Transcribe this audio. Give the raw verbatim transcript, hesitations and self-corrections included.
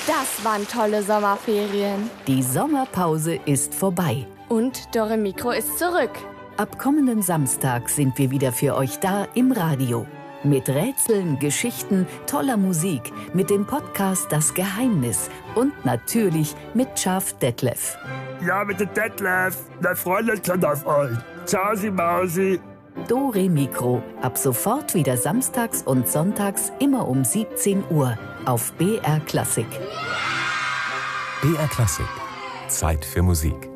Das waren tolle Sommerferien. Die Sommerpause ist vorbei. Und Dore Mikro ist zurück. Ab kommenden Samstag sind wir wieder für euch da im Radio. Mit Rätseln, Geschichten, toller Musik, mit dem Podcast Das Geheimnis und natürlich mit Schaf Detlef. Ja, mit dem Detlef. Wir freuen uns schon auf euch. Tschausi Mausi. Dore Mikro. Ab sofort wieder samstags und sonntags immer um siebzehn Uhr auf B R Klassik. B R Klassik. Zeit für Musik.